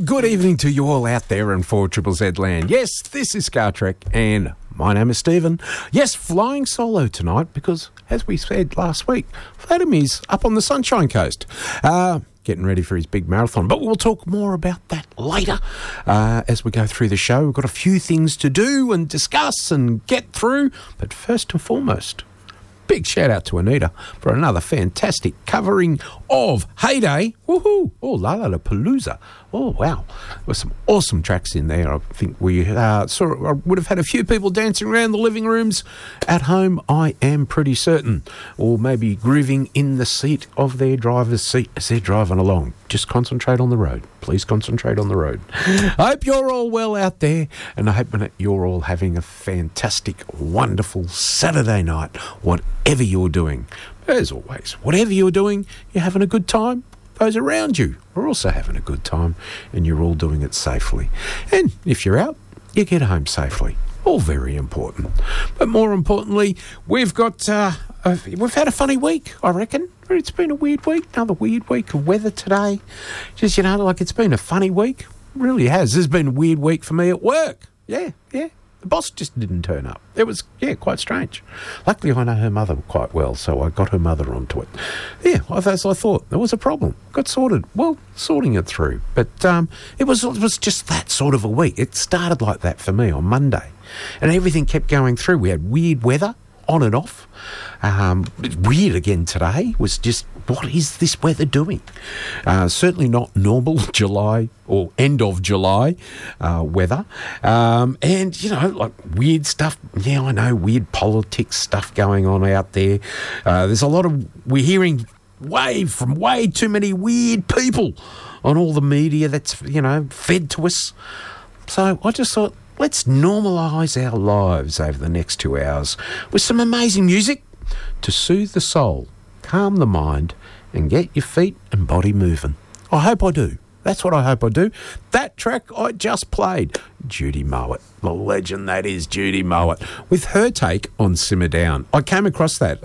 good evening to you all out there in 4ZZZ land. Yes, this is Star Trek, and my name is Stephen. Yes, flying solo tonight because, as we said last week, Vladimir's up on the Sunshine Coast, getting ready for his big marathon. But we'll talk more about that later as we go through the show. We've got a few things to do and discuss and get through. But first and foremost, big shout out to Anita for another fantastic covering of Heyday. Woohoo! Oh, Lollapalooza. Oh, wow. There were some awesome tracks in there. I think we would have had a few people dancing around the living rooms at home, I am pretty certain. Or maybe grooving in the seat of their driver's seat as they're driving along. Just concentrate on the road. Please concentrate on the road. I hope you're all well out there, and I hope that you're all having a fantastic, wonderful Saturday night, whatever you're doing. As always, whatever you're doing, you're having a good time. Those around you are also having a good time, and you're all doing it safely. And if you're out, you get home safely. All very important. But more importantly, we've had a funny week, I reckon. It's been a weird week, another weird week of weather today. Just, it's been a funny week. It really has. This has been a weird week for me at work. Yeah. The boss just didn't turn up. It was, quite strange. Luckily, I know her mother quite well, so I got her mother onto it. Yeah, as I thought, there was a problem. Got sorted. Well, sorting it through. But it was just that sort of a week. It started like that for me on Monday. And everything kept going through. We had weird weather, on and off. Weird again today. Was just, what is this weather doing? Certainly not normal July or end of July weather. And, weird stuff. Yeah, I know, weird politics stuff going on out there. There's we're hearing from way too many weird people on all the media that's, fed to us. So I just thought, let's normalise our lives over the next 2 hours with some amazing music to soothe the soul, calm the mind, and get your feet and body moving. I hope I do. That's what I hope I do. That track I just played, Judy Mowat, the legend that is Judy Mowat, with her take on Simmer Down. I came across that.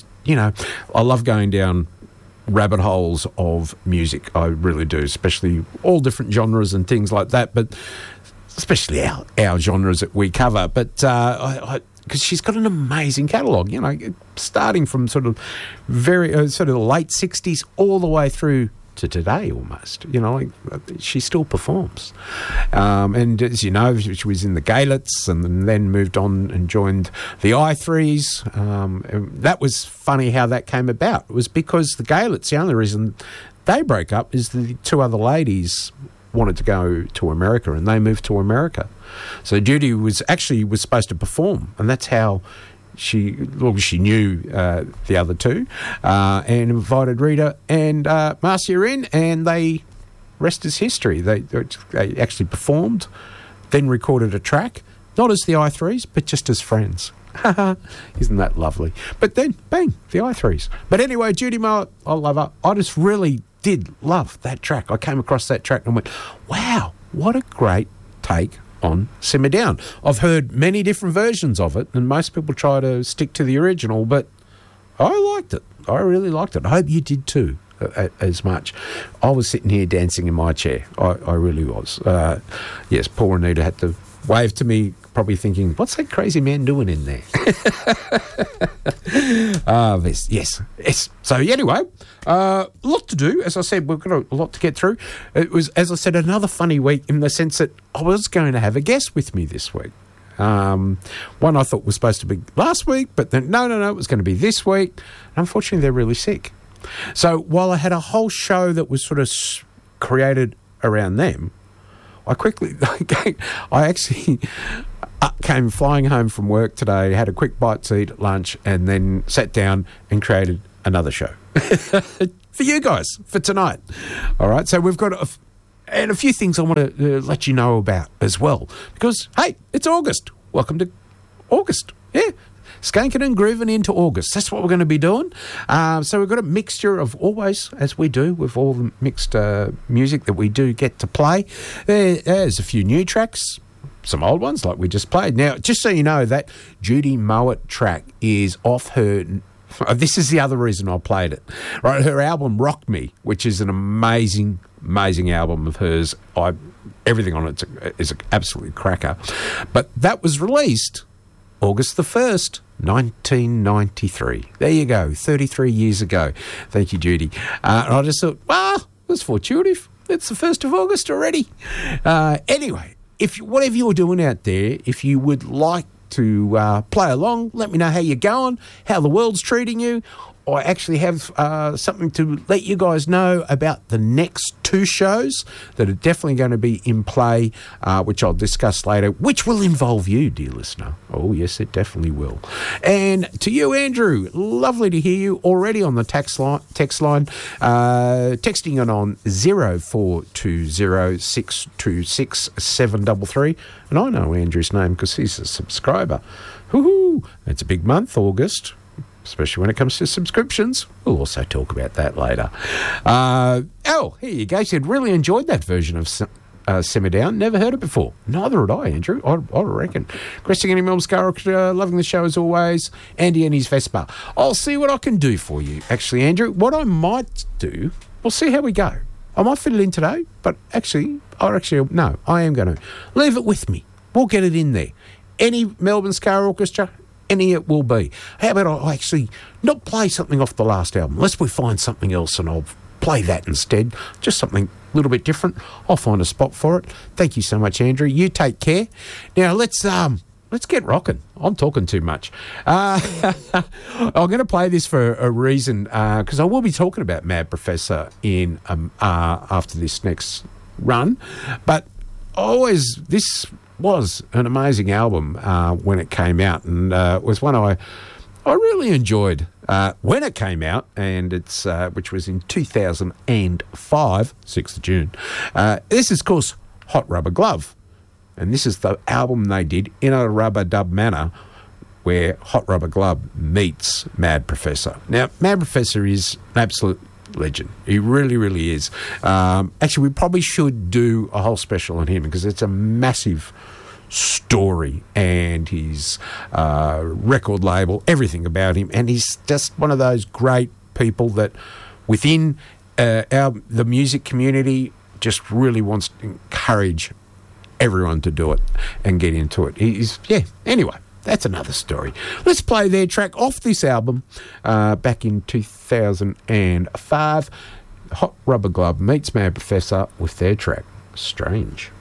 I love going down rabbit holes of music. I really do, especially all different genres and things like that, but especially our genres that we cover. But because she's got an amazing catalogue, starting from sort of very sort of the late 60s all the way through to today almost. She still performs. And as you know, she was in the Gaylets and then moved on and joined the i3s. That was funny how that came about. It was because the Gaylets, the only reason they broke up is the two other ladies wanted to go to America, and they moved to America. So Judy was supposed to perform, and that's how she knew the other two, and invited Rita and Marcia in, and rest is history. They actually performed, then recorded a track, not as the i3s, but just as friends. Isn't that lovely? But then, bang, the i3s. But anyway, Judy Mowat, I love her. I just really did love that track. I came across that track and went, wow, what a great take on Simmer Down. I've heard many different versions of it, and most people try to stick to the original, but I liked it. I really liked it. I hope you did too, as much. I was sitting here dancing in my chair. I really was. Yes, poor Anita had to wave to me, probably thinking, what's that crazy man doing in there? Yes. So anyway, a lot to do. As I said, we've got a lot to get through. It was, as I said, another funny week in the sense that I was going to have a guest with me this week. One I thought was supposed to be last week, but then no, it was going to be this week. Unfortunately, they're really sick. So while I had a whole show that was sort of created around them, I actually came flying home from work today, had a quick bite to eat at lunch, and then sat down and created another show for you guys for tonight. All right, so we've got a few things I want to let you know about as well, because, hey, it's August. Welcome to August. Yeah. Skanking and grooving into August. That's what we're going to be doing. So we've got a mixture of, always, as we do, with all the mixed music that we do get to play. There's a few new tracks, some old ones like we just played. Now, just so you know, that Judy Mowat track is off her... This is the other reason I played it. Right, her album Rock Me, which is an amazing amazing album of hers. Everything on it is an absolute cracker. But that was released August the 1st, 1993. There you go, 33 years ago. Thank you, Judy. And I just thought, that's fortuitous. It's the 1st of August already. Anyway, whatever you're doing out there, if you would like to play along, let me know how you're going, how the world's treating you. I actually have something to let you guys know about the next 2 shows that are definitely going to be in play, which I'll discuss later, which will involve you, dear listener. Oh, yes, it definitely will. And to you, Andrew, lovely to hear you already on the text line, texting it on 0420626733. And I know Andrew's name because he's a subscriber. Woohoo! It's a big month, August, especially when it comes to subscriptions. We'll also talk about that later. Here you go. He said, really enjoyed that version of Simmer Down. Never heard it before. Neither had I, Andrew. I reckon. Cresting any Melbourne Skyrocket, loving the show as always. Andy and his Vespa. I'll see what I can do for you, actually, Andrew. What I might do, we'll see how we go. I might fit it in today, but I am going to. Leave it with me. We'll get it in there. Any Melbourne Ska Orchestra, any it will be. How about I actually not play something off the last album? Unless we find something else and I'll play that instead. Just something a little bit different. I'll find a spot for it. Thank you so much, Andrew. You take care. Now, let's get rocking. I'm talking too much. I'm going to play this for a reason, because I will be talking about Mad Professor in after this next run. But this was an amazing album when it came out, and it was one I really enjoyed when it came out, and it's which was in 2005, 6th of June. This is, of course, Hot Rubber Glove, and this is the album they did in a rubber dub manner, where Hot Rubber Glove meets Mad Professor. Now, Mad Professor is an absolute legend. He really, really is. Actually, we probably should do a whole special on him because it's a massive story, and his record label, everything about him, and he's just one of those great people that within the music community just really wants to encourage everyone to do it and get into it. Anyway, that's another story. Let's play their track off this album back in 2005. Hot Rubber Glove meets Mad Professor with their track Strange.